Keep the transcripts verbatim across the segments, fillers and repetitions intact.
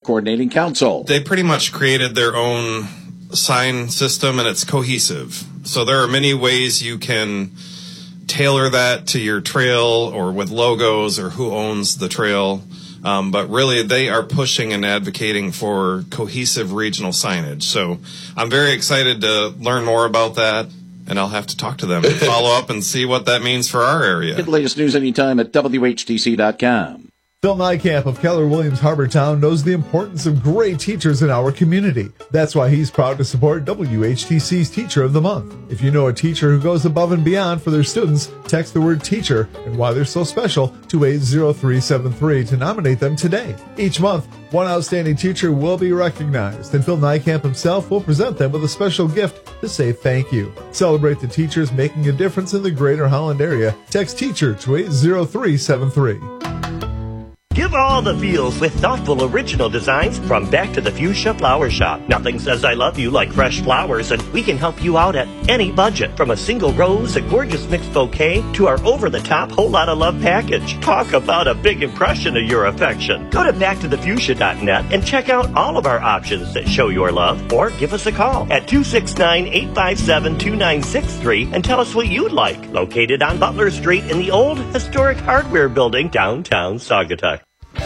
Coordinating Council. They pretty much created their own sign system, and it's cohesive. So there are many ways you can tailor that to your trail or with logos or who owns the trail. Um, but really, they are pushing and advocating for cohesive regional signage. So I'm very excited to learn more about that, and I'll have to talk to them and follow up and see what that means for our area. Get the latest news anytime at W H T C dot com. Phil Nykamp of Keller Williams Harbortown knows the importance of great teachers in our community. That's why he's proud to support W H T C's Teacher of the Month. If you know a teacher who goes above and beyond for their students, text the word teacher and why they're so special to eight zero three seven three to nominate them today. Each month, one outstanding teacher will be recognized, and Phil Nykamp himself will present them with a special gift to say thank you. Celebrate the teachers making a difference in the greater Holland area. Text teacher to eight zero three seven three. Give all the feels with thoughtful original designs from Back to the Fuchsia Flower Shop. Nothing says I love you like fresh flowers, and we can help you out at any budget. From a single rose, a gorgeous mixed bouquet, to our over-the-top whole lot of love package. Talk about a big impression of your affection. Go to back to the fuchsia dot net and check out all of our options that show your love, or give us a call at two six nine, eight five seven, two nine six three and tell us what you'd like. Located on Butler Street in the old historic hardware building downtown Saugatuck.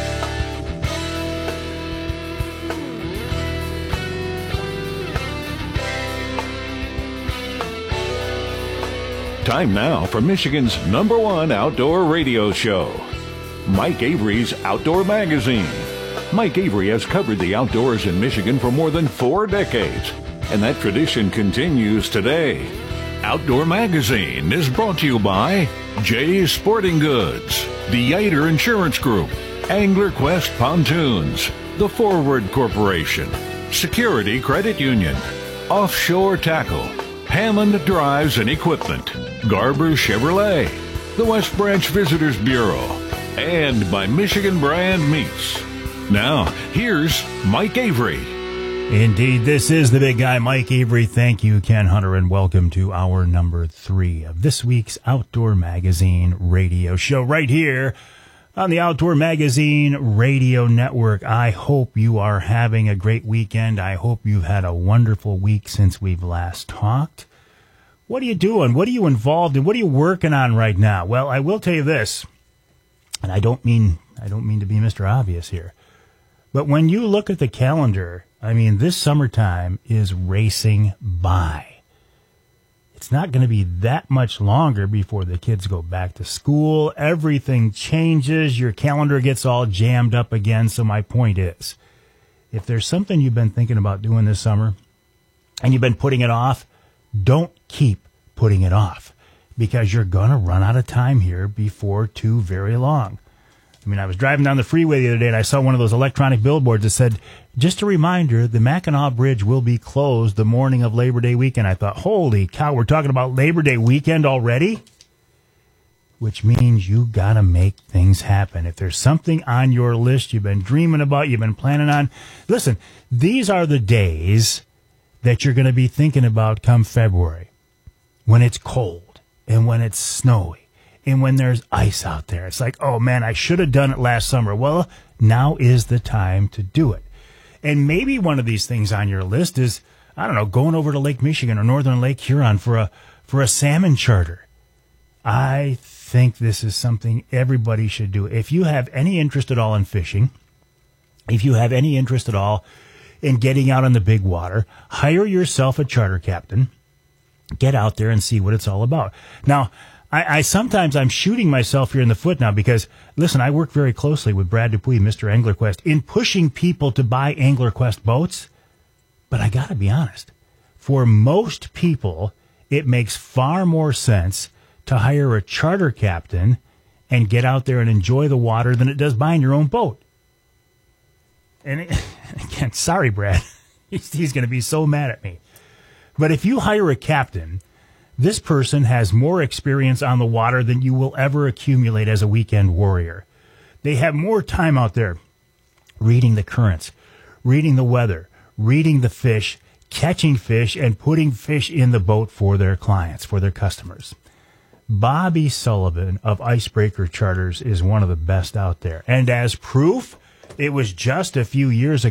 Time now for Michigan's number one outdoor radio show, Mike Avery's Outdoor Magazine. Mike Avery has covered the outdoors in Michigan for more than four decades, and that tradition continues today. Outdoor Magazine is brought to you by Jay's Sporting Goods, the Yater Insurance Group, Angler Quest Pontoons, the Forward Corporation, Security Credit Union, Offshore Tackle, Hammond Drives and Equipment, Garber Chevrolet, the West Branch Visitors Bureau, and by Michigan Brand Meats. Now, here's Mike Avery. Indeed, this is the big guy, Mike Avery. Thank you, Ken Hunter, and welcome to our number three of this week's Outdoor Magazine radio show right here on the Outdoor Magazine Radio Network. I hope you are having a great weekend. I hope you've had a wonderful week since we've last talked. What are you doing? What are you involved in? What are you working on right now? Well, I will tell you this, and I don't mean I don't mean to be Mister Obvious here, but when you look at the calendar, I mean, this summertime is racing by. It's not going to be that much longer before the kids go back to school. Everything changes. Your calendar gets all jammed up again. So my point is, if there's something you've been thinking about doing this summer and you've been putting it off, don't keep putting it off, because you're going to run out of time here before too very long. I mean, I was driving down the freeway the other day and I saw one of those electronic billboards that said, just a reminder, the Mackinac Bridge will be closed the morning of Labor Day weekend. I thought, holy cow, we're talking about Labor Day weekend already? Which means you got to make things happen. If there's something on your list you've been dreaming about, you've been planning on, listen, these are the days that you're going to be thinking about come February, when it's cold and when it's snowy and when there's ice out there. It's like, oh man, I should have done it last summer. Well, now is the time to do it. And maybe one of these things on your list is, I don't know, going over to Lake Michigan or Northern Lake Huron for a for a salmon charter. I think this is something everybody should do. If you have any interest at all in fishing, if you have any interest at all in getting out on the big water, hire yourself a charter captain. Get out there and see what it's all about. Now, I, I sometimes I'm shooting myself here in the foot now because, listen, I work very closely with Brad Dupuis, Mister AnglerQuest, in pushing people to buy AnglerQuest boats. But I got to be honest, for most people, it makes far more sense to hire a charter captain and get out there and enjoy the water than it does buying your own boat. And it, again, sorry, Brad, he's, he's going to be so mad at me. But if you hire a captain, this person has more experience on the water than you will ever accumulate as a weekend warrior. They have more time out there reading the currents, reading the weather, reading the fish, catching fish, and putting fish in the boat for their clients, for their customers. Bobby Sullivan of Icebreaker Charters is one of the best out there. And as proof, it was just a few years ago